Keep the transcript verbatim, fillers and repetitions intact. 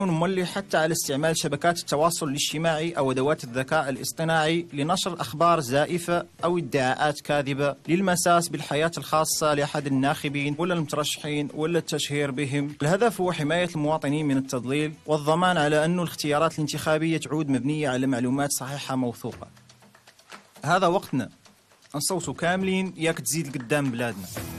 مولي حتى على استعمال شبكات التواصل الاجتماعي أو أدوات الذكاء الاصطناعي لنشر أخبار زائفة أو ادعاءات كاذبة للمساس بالحياة الخاصة لأحد الناخبين ولا المترشحين ولا التشهير بهم. الهدف هو حماية المواطنين من التضليل والضمان على أن الاختيارات الانتخابية تعود مبنية على معلومات صحيحة موثوقة. هذا وقتنا نصوتوا كاملين ياك تزيد قدام بلادنا.